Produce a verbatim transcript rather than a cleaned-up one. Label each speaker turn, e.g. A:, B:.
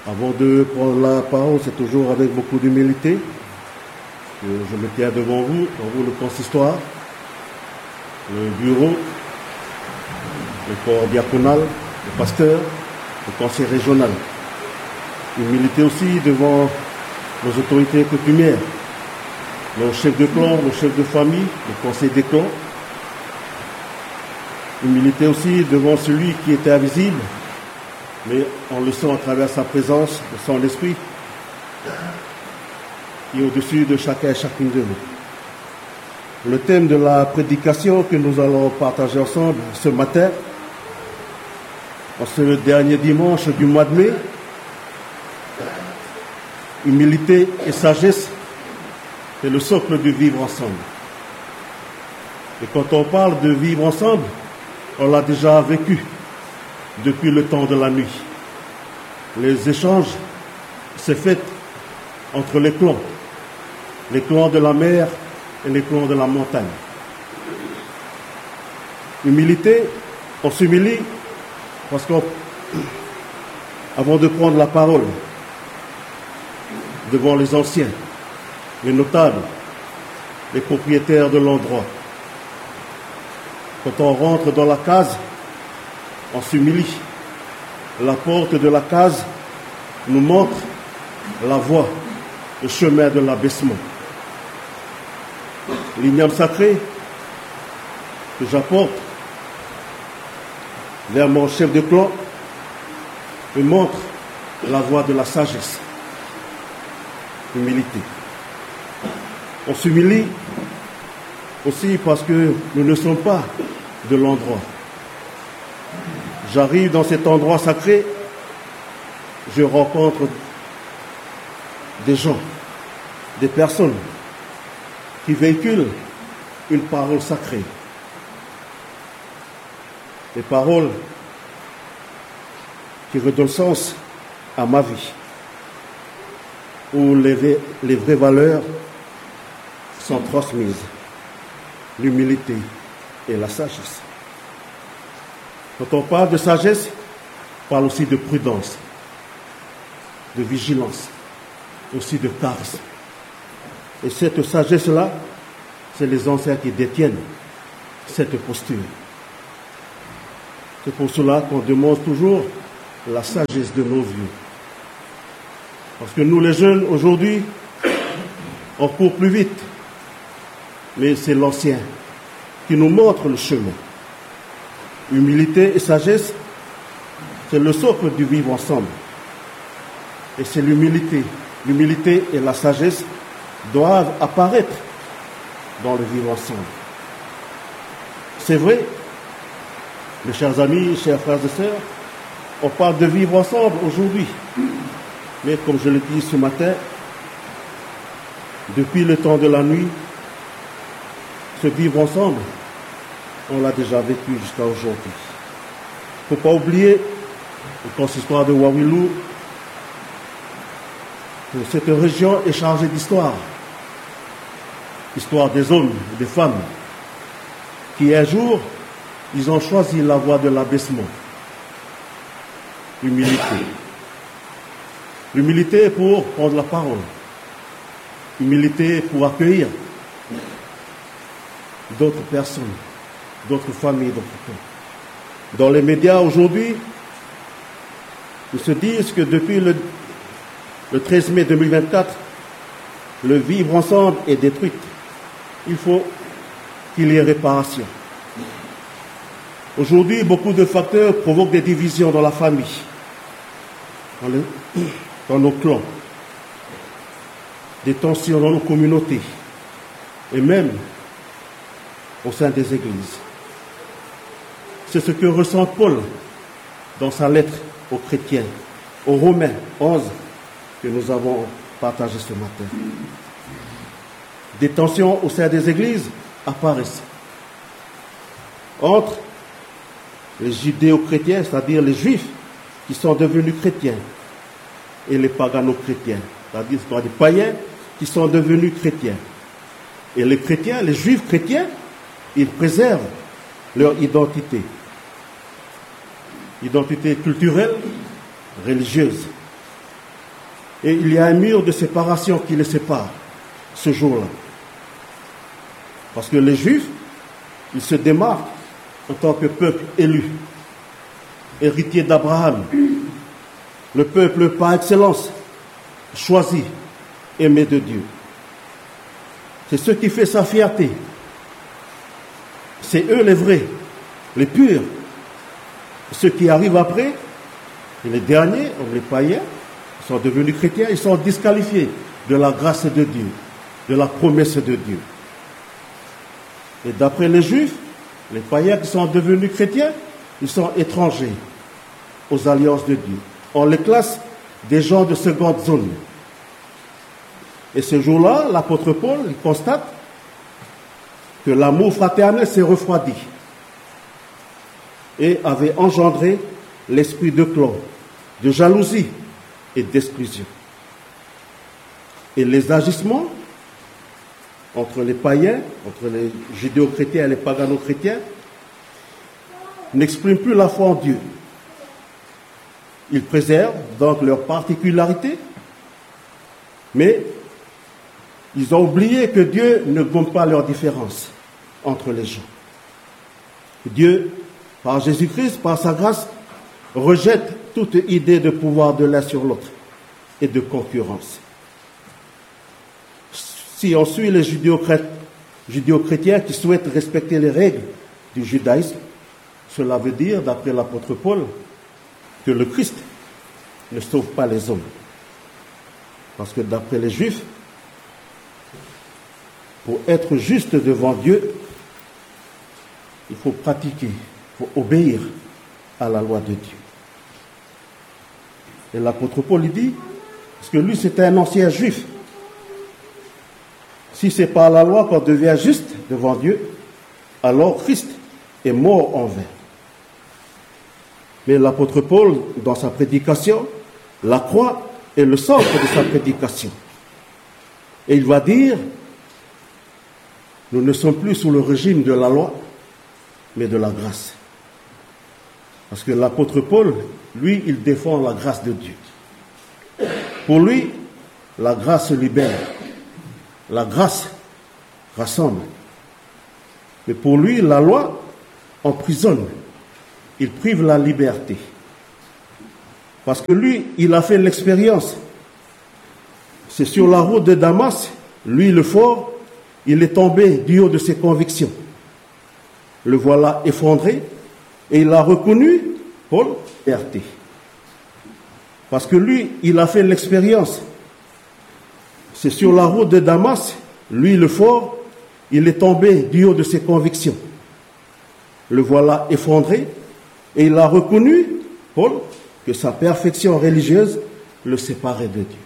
A: Avant de prendre la parole, c'est toujours avec beaucoup d'humilité que je me tiens devant vous, devant vous le consistoire, le bureau, le corps diaconal, le pasteur, le conseil régional. Humilité aussi devant nos autorités coutumières, nos chefs de clan, nos chefs de famille, le conseil des clans. Humilité aussi devant celui qui était invisible, mais on le sent à travers sa présence, de son esprit, qui est au-dessus de chacun et chacune de nous. Le thème de la prédication que nous allons partager ensemble ce matin, en ce dernier dimanche du mois de mai, humilité et sagesse, c'est le socle de vivre ensemble. Et quand on parle de vivre ensemble, on l'a déjà vécu depuis le temps de la nuit. Les échanges s'est fait entre les clans, les clans de la mer et les clans de la montagne. Humilité, on s'humilie parce qu'avant de prendre la parole devant les anciens, les notables, les propriétaires de l'endroit, quand on rentre dans la case, on s'humilie. La porte de la case nous montre la voie, le chemin de l'abaissement. L'igname sacré que j'apporte vers mon chef de clan me montre la voie de la sagesse. Humilité. On s'humilie aussi parce que nous ne sommes pas de l'endroit. J'arrive dans cet endroit sacré, je rencontre des gens, des personnes qui véhiculent une parole sacrée. Des paroles qui redonnent sens à ma vie, où les, les vraies valeurs sont transmises, l'humilité et la sagesse. Quand on parle de sagesse, on parle aussi de prudence, de vigilance, aussi de charisme. Et cette sagesse-là, c'est les anciens qui détiennent cette posture. C'est pour cela qu'on demande toujours la sagesse de nos vieux. Parce que nous, les jeunes, aujourd'hui, on court plus vite. Mais c'est l'ancien qui nous montre le chemin. Humilité et sagesse, c'est le socle du vivre ensemble. Et c'est l'humilité. L'humilité et la sagesse doivent apparaître dans le vivre ensemble. C'est vrai, mes chers amis, chers frères et sœurs, on parle de vivre ensemble aujourd'hui. Mais comme je l'ai dit ce matin, depuis le temps de la nuit, ce vivre ensemble, on l'a déjà vécu jusqu'à aujourd'hui. Il ne faut pas oublier le consistoire de Wawilou. Cette région est chargée d'histoire. Histoire des hommes et des femmes qui, un jour, ils ont choisi la voie de l'abaissement. L'humilité. L'humilité pour prendre la parole. L'humilité pour accueillir d'autres personnes, d'autres familles, d'autres peuples. Dans les médias aujourd'hui, ils se disent que depuis le, le treize mai deux mille vingt-quatre, le vivre ensemble est détruit. Il faut qu'il y ait réparation. Aujourd'hui, beaucoup de facteurs provoquent des divisions dans la famille, dans, les, dans nos clans, des tensions dans nos communautés, et même au sein des églises. C'est ce que ressent Paul dans sa lettre aux chrétiens, aux Romains onze, que nous avons partagé ce matin. Des tensions au sein des églises apparaissent entre les judéo-chrétiens, c'est-à-dire les juifs qui sont devenus chrétiens, et les pagano-chrétiens, c'est-à-dire les païens qui sont devenus chrétiens. Et les chrétiens, les juifs chrétiens, ils préservent leur identité. Identité culturelle, religieuse. Et il y a un mur de séparation qui les sépare ce jour-là. Parce que les Juifs, ils se démarquent en tant que peuple élu, héritier d'Abraham, le peuple par excellence, choisi, aimé de Dieu. C'est ce qui fait sa fierté. C'est eux les vrais, les purs. Ceux qui arrivent après, les derniers, les païens, ils sont devenus chrétiens, ils sont disqualifiés de la grâce de Dieu, de la promesse de Dieu. Et d'après les Juifs, les païens qui sont devenus chrétiens, ils sont étrangers aux alliances de Dieu. On les classe des gens de seconde zone. Et ce jour-là, l'apôtre Paul il constate que l'amour fraternel s'est refroidi et avait engendré l'esprit de clan, de jalousie et d'exclusion. Et les agissements entre les païens, entre les judéo-chrétiens et les pagano-chrétiens, n'expriment plus la foi en Dieu. Ils préservent donc leur particularité, mais ils ont oublié que Dieu ne gomme pas leurs différences entre les gens. Dieu, par Jésus-Christ, par sa grâce, rejette toute idée de pouvoir de l'un sur l'autre et de concurrence. Si on suit les judéo-chrétiens qui souhaitent respecter les règles du judaïsme, cela veut dire, d'après l'apôtre Paul, que le Christ ne sauve pas les hommes. Parce que d'après les Juifs, pour être juste devant Dieu, il faut pratiquer, il faut obéir à la loi de Dieu. Et l'apôtre Paul il dit, parce que lui c'était un ancien juif, si c'est par la loi qu'on devient juste devant Dieu, alors Christ est mort en vain. Mais l'apôtre Paul, dans sa prédication, la croix est le centre de sa prédication. Et il va dire, nous ne sommes plus sous le régime de la loi, mais de la grâce. Parce que l'apôtre Paul, lui, il défend la grâce de Dieu. Pour lui, la grâce libère. La grâce rassemble. Mais pour lui, la loi emprisonne. Il prive la liberté. Parce que lui, il a fait l'expérience. C'est sur la route de Damas, lui le fort, il est tombé du haut de ses convictions. Le voilà effondré et il a reconnu Paul liberté. Parce que lui, il a fait l'expérience. C'est sur la route de Damas, lui le fort, il est tombé du haut de ses convictions. Le voilà effondré et il a reconnu, Paul, que sa perfection religieuse le séparait de Dieu.